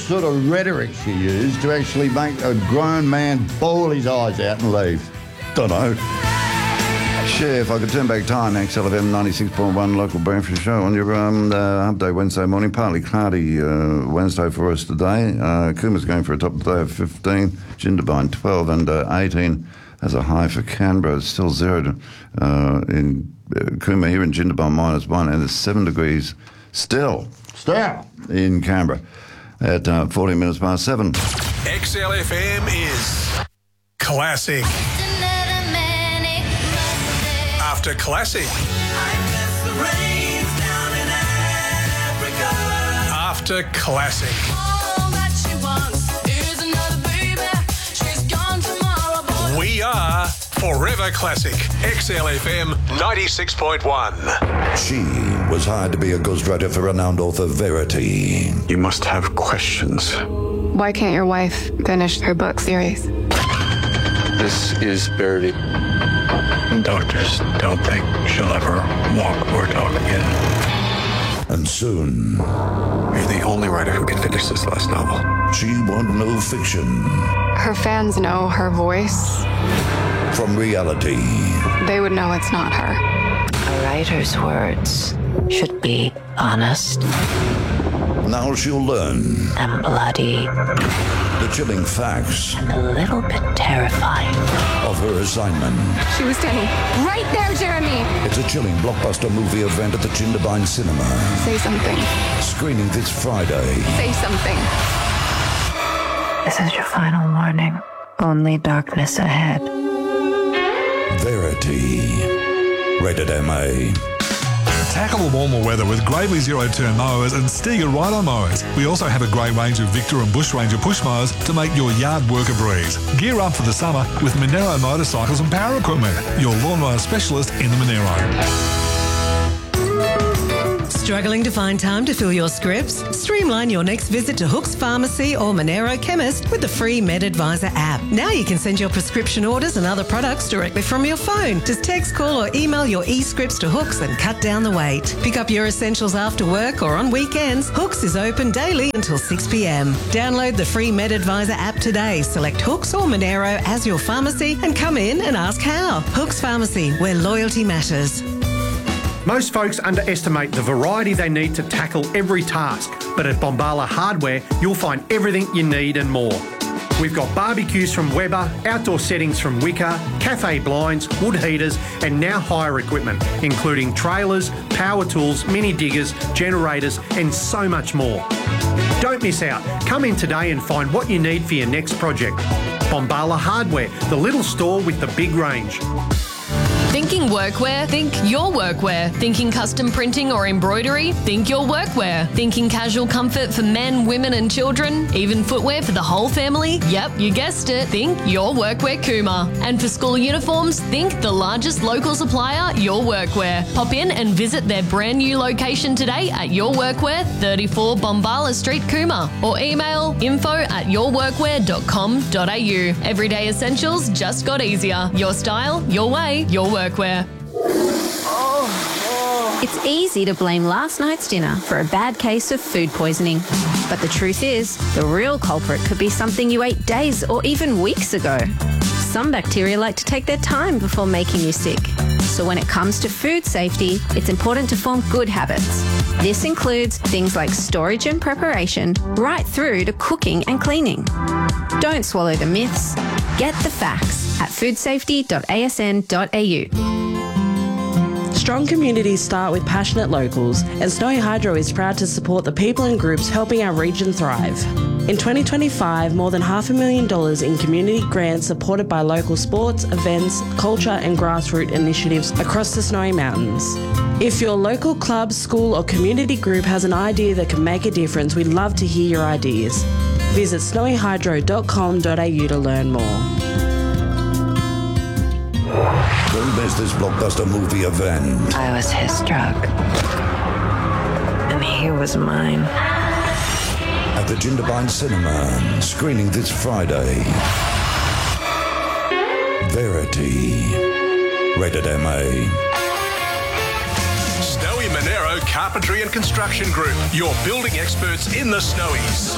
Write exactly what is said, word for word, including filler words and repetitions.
sort of rhetoric she used to actually make a grown man bawl his eyes out and leave? Don't know. Share, if I could turn back time, X L F M ninety-six point one local breakfast show on your um, uh, update Wednesday morning. Partly cloudy uh, Wednesday for us today. Uh, Coomer's going for a top today of fifteen, Jindabyne twelve and uh, eighteen as a high for Canberra. It's still zero to, uh, in uh, Coomera here in Jindabyne minus one, and it's seven degrees still, still in Canberra at uh, fourteen minutes past seven. X L F M is classic. After classic. After classic. We are Forever Classic. X L F M ninety-six point one. She was hired to be a ghostwriter for renowned author Verity. You must have questions. Why can't your wife finish her book series? This is Verity. Doctors don't think she'll ever walk or talk again. And soon, You're the only writer who can finish this last novel. she won't know fiction Her fans know her voice. from reality. They would know it's not her. A writer's words should be honest Now she'll learn and bloody the chilling facts and a little bit terrifying. of her assignment. She was standing right there, Jeremy. It's a chilling blockbuster movie event at the Jindabyne Cinema. Say something. Screening this Friday. Say something. This is your final warning. Only darkness ahead. Verity. Rated M A. Tackle the warmer weather with Gravely Zero Turn mowers and Stiga Ride-On mowers. We also have a great range of Victor and Bush Ranger push mowers to make your yard work a breeze. Gear up for the summer with Monero motorcycles and power equipment. Your lawnmower specialist in the Monero. Struggling to find time to fill your scripts? Streamline your next visit to Hooks Pharmacy or Monero Chemist with the free MedAdvisor app. Now you can send your prescription orders and other products directly from your phone. Just text, call or email your e-scripts to Hooks and cut down the wait. Pick up your essentials after work or on weekends. Hooks is open daily until six p.m. Download the free MedAdvisor app today. Select Hooks or Monero as your pharmacy and come in and ask how. Hooks Pharmacy, where loyalty matters. Most folks underestimate the variety they need to tackle every task, but at Bombala Hardware, you'll find everything you need and more. We've got barbecues from Weber, outdoor settings from Wicker, cafe blinds, wood heaters, and now hire equipment, including trailers, power tools, mini diggers, generators, and so much more. Don't miss out. Come in today and find what you need for your next project. Bombala Hardware, the little store with the big range. Thinking workwear? Think your workwear. Thinking custom printing or embroidery? Think your workwear. Thinking casual comfort for men, women and children? Even footwear for the whole family? Yep, you guessed it. Think your workwear Coomera. And for school uniforms, think the largest local supplier, Your Workwear. Pop in and visit their brand new location today at Your Workwear, thirty-four Bombala Street, Coomera. Or email info at yourworkwear dot com dot a u. Everyday essentials just got easier. Your style, your way, your workwear. It's easy to blame last night's dinner for a bad case of food poisoning. But the truth is, the real culprit could be something you ate days or even weeks ago. Some bacteria like to take their time before making you sick. So when it comes to food safety, it's important to form good habits. This includes things like storage and preparation, right through to cooking and cleaning. Don't swallow the myths. Get the facts at food safety dot a s n dot a u. Strong communities start with passionate locals, and Snowy Hydro is proud to support the people and groups helping our region thrive. In twenty twenty-five, more than half a million dollars in community grants supported by local sports, events, culture and grassroots initiatives across the Snowy Mountains. If your local club, school or community group has an idea that can make a difference, we'd love to hear your ideas. Visit snowy hydro dot com dot a u to learn more. Don't miss this blockbuster movie event. I was his drug, and he was mine. At the Jindabyne Cinema, screening this Friday. Verity. Rated M A. Snowy Monero Carpentry and Construction Group, your building experts in the Snowies.